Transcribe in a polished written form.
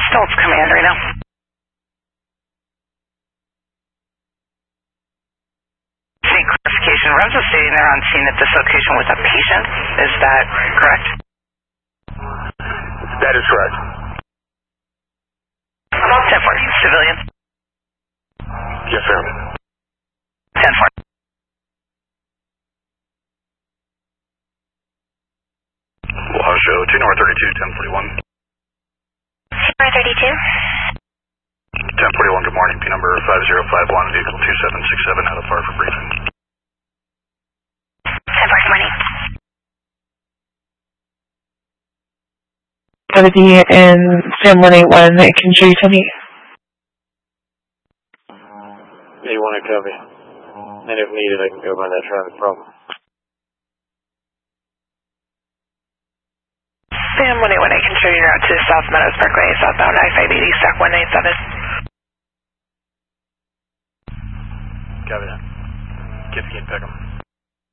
Stoltz Command right now. See clarification. Revs are stating they're on scene at this location with a patient. Is that correct? That is correct. 10-4, civilian. Yes, sir. 10-4. Wow, show 2 North 32, 1041. 32. 1041, good morning. P number 5051, vehicle 2767 out of FAR for briefing. 10-4, good morning. Kennedy and Sam 181, can you tell me? 81, copy. And if needed, I can go by that traffic problem. Sam 181, I can show you route to South Meadows Parkway, southbound I-580, stock 197. Copy that. Get Peckham.